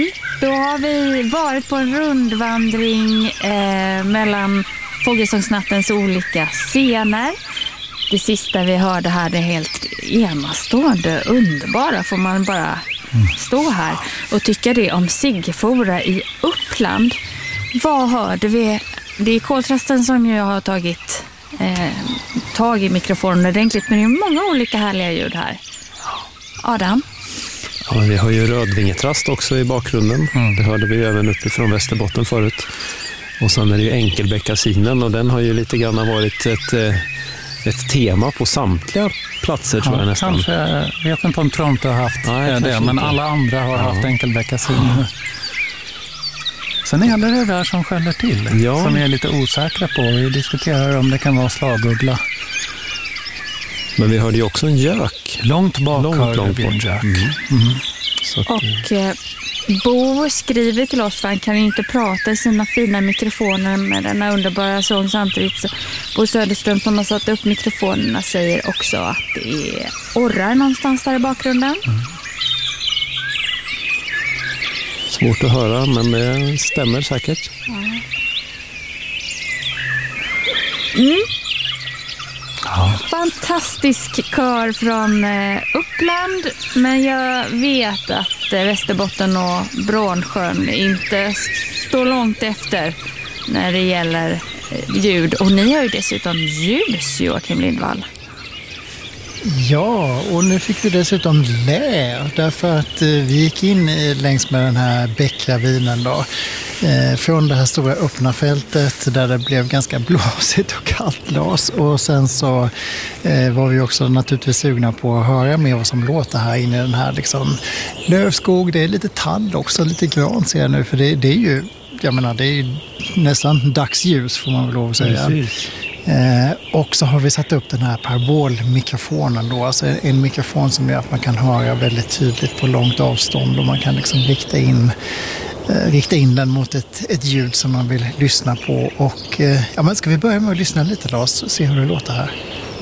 Då har vi varit på en rundvandring mellan Fågelsångsnattens olika scener. Det sista vi hörde här, det är helt enastående, underbara. Får man bara stå här och tycka det om Siggefora i Uppland. Vad hörde vi? Det är koltrasten som jag har tagit tag i mikrofonen ordentligt, men det är många olika härliga ljud här. Adam? Ja, vi har ju rödvingetrast också i bakgrunden. Det hörde vi även uppifrån Västerbotten förut. Och sen är det ju enkelbeckasinen, och den har ju lite grann varit ett tema på samtliga platser, tror jag nästan. Kanske, jag vet inte om Toronto har haft det, men alla andra har haft enkelbeckasiner. Sen är det där som skäller till, som vi är lite osäkra på. Vi diskuterar om det kan vara slaguggla. Men vi hörde ju också en gök. Långt bort. En gök. Och Bo skriver till oss, för han kan ju inte prata i sina fina mikrofoner med denna underbara sång samtidigt. Så Bo Söderström, som har satt upp mikrofonerna, säger också att det är orrar någonstans där i bakgrunden. Svårt att höra, men det stämmer säkert. Fantastisk kör från Uppland, men jag vet att Västerbotten och Brånsjön inte står långt efter när det gäller ljud. Och ni har ju dessutom ljus, Joakim Lindvall. Ja, och nu fick vi dessutom lä, därför att vi gick in längs med den här bäckravinen då. Från det här stora öppna fältet där det blev ganska blåsigt och kallt las, och sen så var vi också naturligtvis sugna på att höra mer vad som låter här inne i den här liksom lövskog. Det är lite tall också, lite gran ser jag nu, för det är ju, jag menar, det är ju nästan dagsljus får man väl lov att säga. Precis. Och så har vi satt upp den här parabolmikrofonen då, alltså en mikrofon som gör att man kan höra väldigt tydligt på långt avstånd, och man kan liksom rikta in den mot ett ljud som man vill lyssna på. Och men ska vi börja med att lyssna lite, Lars, och se hur det låter här?